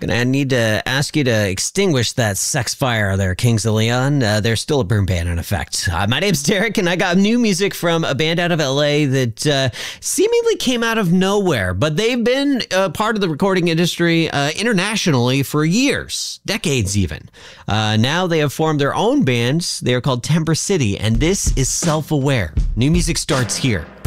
Gonna need to ask you to extinguish that sex fire there, Kings of Leon. There's still a burn ban in effect. My name's Derek, and I got new music from a band out of LA that seemingly came out of nowhere, but they've been part of the recording industry internationally for years, decades even. Now they have formed their own bands. They are called Temper City, and this is Self-Aware. New music starts here.